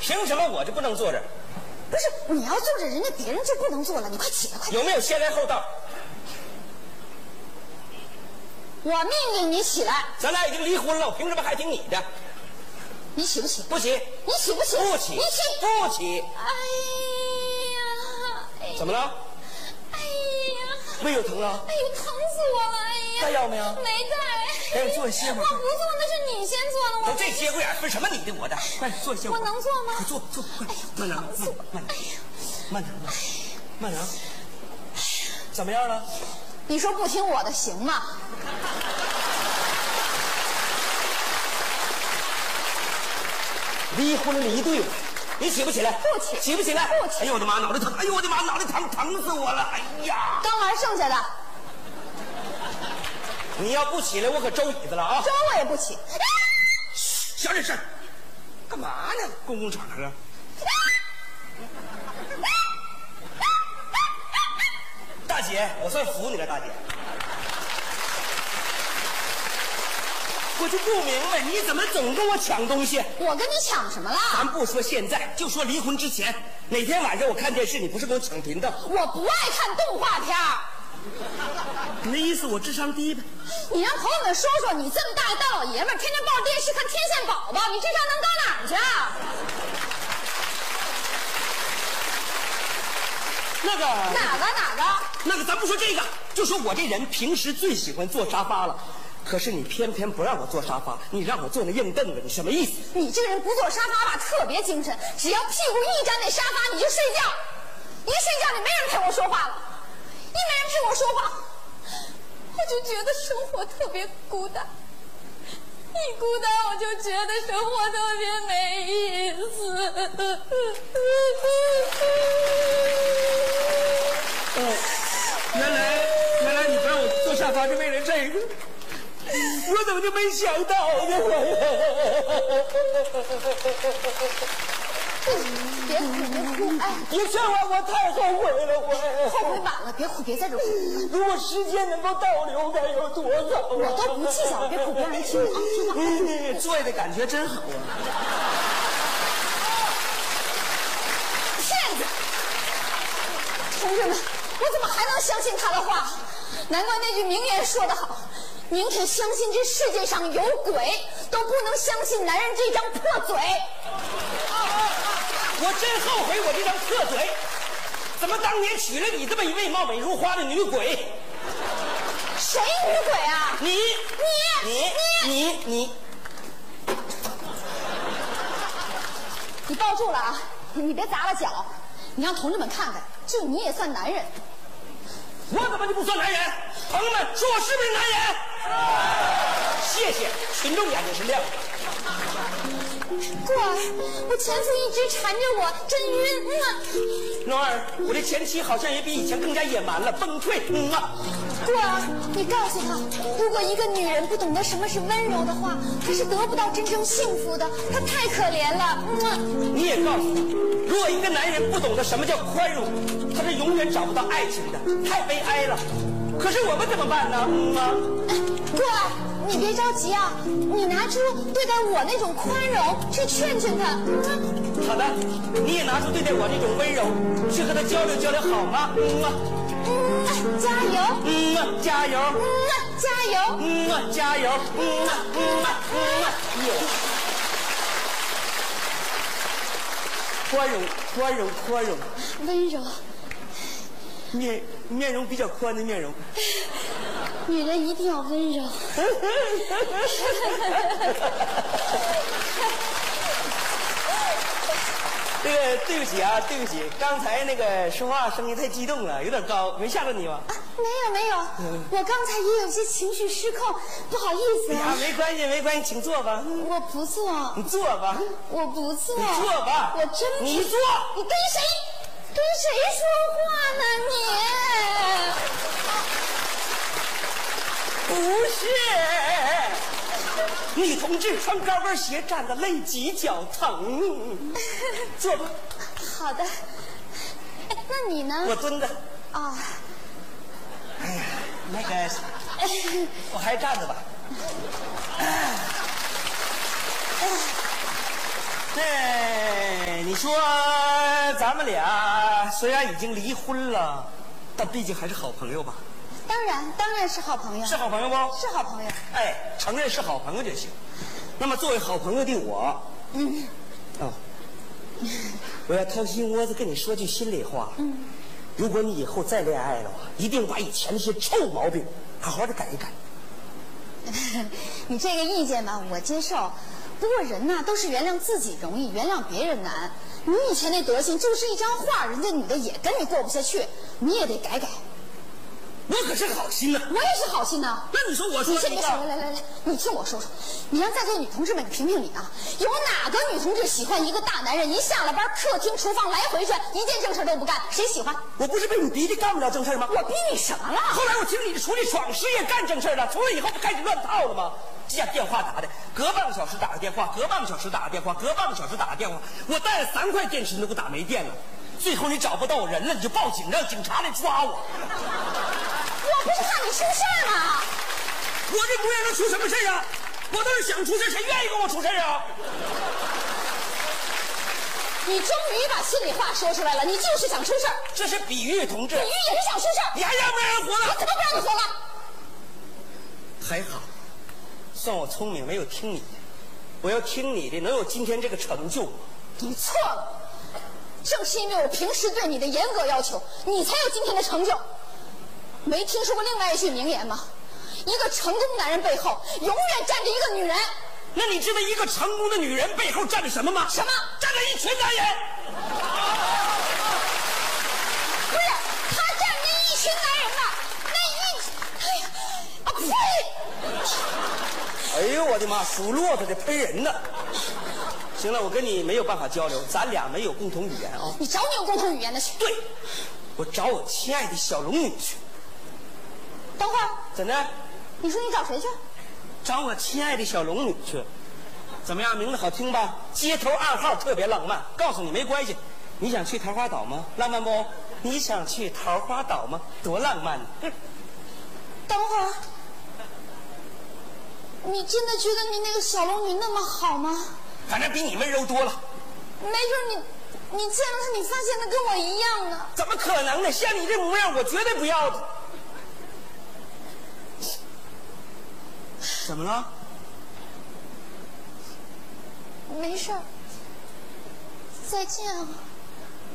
凭什么我就不能坐这儿？ 不是，你要坐着，人家别人就不能坐了。你快起来，快！ 有没有先来后到？ 我命令你起来。 咱俩已经离婚了，我凭什么还听你的？ 你起不起？ 不起。 你起不起？ 不起。 你起不起。 哎呀！ 怎么了？ 哎呀！ 胃有疼了？ 哎呦，疼死我了！哎呀！ 带药没有？ 没带。 赶紧坐歇会儿。 我不坐，那是你先坐的。 都这节骨眼分什么你的我的？快坐歇会儿。 我能坐吗？ 快坐，快！慢点，慢点。怎么样了？ 你说不听我的行吗？ 离婚离对了，你起不起来？ 不起。 起不起来？ 不起。 哎呦我的妈，脑袋疼！哎呦我的妈，脑袋疼，疼死我了！哎呀， 刚玩剩下的。 你要不起来，我可周椅子了啊！ 周我也不起。 小点声，干嘛呢？公共场合。大姐，我算服你了，大姐。我就不明白，你怎么总跟我抢东西？ 我跟你抢什么了？ 咱不说现在，就说离婚之前，哪天晚上我看电视，你不是跟我抢频道？ 我不爱看动画片。 你的意思我智商低呗？ 你让朋友们说说，你这么大个大老爷们儿，天天抱着电视看天线宝宝，你智商能到哪儿去啊？ 那个哪个？ 咱不说这个，就说我这人平时最喜欢坐沙发了，可是你偏偏不让我坐沙发，你让我坐那硬凳子，你什么意思？ 你这个人不坐沙发吧，特别精神，只要屁股一沾那沙发，你就睡觉，一睡觉就没人陪我说话了，一没人陪我说话，我就觉得生活特别孤单。一孤单，我就觉得生活特别没意思。 原来你不让我坐沙发是为了这个，我怎么就没想到呢？ 别哭！哎， 别劝我，我太后悔了，我后悔晚了，别哭，别在这哭。 如果时间能够倒流，该有多好啊！ 我都不计较，别哭，别让人听啊！听话。 坐的感觉真好啊！ 骗子！同志们，我怎么还能相信他的话？难怪那句名言说得好：宁肯相信这世界上有鬼，都不能相信男人这张破嘴。 我真后悔我这张破嘴，怎么当年娶了你这么一位貌美如花的女鬼？ 谁女鬼啊？ 你抱住了啊！你别砸了脚，你让同志们看看，就你也算男人。 我怎么就不算男人？朋友们，说我是不是男人？谢谢，群众眼睛是亮的。 过儿，我前夫一直缠着我，真晕。 诺儿，我的前妻好像也比以前更加野蛮了，崩溃。 过儿，你告诉他，如果一个女人不懂得什么是温柔的话，她是得不到真正幸福的，她太可怜了。 你也告诉他，如果一个男人不懂得什么叫宽容，他是永远找不到爱情的，太悲哀了。可是我们怎么办呢？ 过儿，你别着急啊，你拿出对待我那种宽容去劝劝他。 好的，你也拿出对待我这种温柔去和他交流交流，好吗？ 加油！ 加油！ 加油！ 加油！宽容， 温柔。 面容比较宽的面容。 女人一定要温柔。 对不起啊，对不起，刚才那个说话声音太激动了，有点高，没吓到你吗？ 没有，我刚才也有些情绪失控，不好意思啊。 没关系，请坐吧。 我不坐。 你坐吧。 我不坐。 你坐吧。 我真不。 你坐。 你跟谁说话呢不是，女同志穿高跟鞋站的累脊脚疼。坐吧。 好的。那你呢？ 我蹲着。 啊。 哎呀，那个，我还站着吧。 说咱们俩虽然已经离婚了，但毕竟还是好朋友吧？ 当然是好朋友。 是好朋友不？ 是好朋友。 哎，承认是好朋友就行。那么作为好朋友的我，我要掏心窝子跟你说句心里话。如果你以后再恋爱了，一定把以前那些臭毛病好好的改一改。 你这个意见吧，我接受。不过人呐，都是原谅自己容易，原谅别人难。你以前那德行就是一张画，人家女的也跟你过不下去，你也得改改。 我可是好心呐！ 我也是好心呐。 那你说我说你来，你听我说说，你让在座女同志们评评理啊，有哪个女同志喜欢一个大男人一下了班客厅厨房来回转，一件正事都不干？谁喜欢？ 我不是被你逼的干不了正事吗？ 我逼你什么了？ 后来我听你出去闯事业干正事了，从那以后就开始乱套了吗？这电话打的，隔半个小时打个电话，隔半个小时打个电话，隔半个小时打个电话，我带了3块电池都给我打没电了。最后你找不到我人了，你就报警，让警察来抓我。 我不是怕你出事儿吗？ 我这模样能出什么事啊？我倒是想出事，谁愿意跟我出事啊？ 你终于把心里话说出来了，你就是想出事儿。 这是比喻，同志。 比喻也是想出事儿。 你还让不让人活了？ 我怎么不让你活了？ 还好，算我聪明，没有听你的。我要听你的，能有今天这个成就吗？ 你错了，正是因为我平时对你的严格要求，你才有今天的成就。没听说过另外一句名言吗？一个成功男人背后永远站着一个女人。 那你知道一个成功的女人背后站着什么吗？ 什么？ 站着一群男人。 不是，他站着一群男人吧？哎呀，啊呸！ 哎呦我的妈，属骆驼的喷人呢。行了，我跟你没有办法交流，咱俩没有共同语言啊。 你找你有共同语言的去。 对，我找我亲爱的小龙女去。 等会儿， 怎的？ 你说你找谁去？ 找我亲爱的小龙女去。怎么样，名字好听吧？街头暗号特别浪漫。告诉你没关系，你想去桃花岛吗？浪漫不？你想去桃花岛吗？多浪漫呢！ 等会儿，你真的觉得你那个小龙女那么好吗？ 反正比你温柔多了。 没准你见了她，你发现她跟我一样呢。 怎么可能呢？像你这模样，我绝对不要的。怎么了？ 没事儿，再见啊。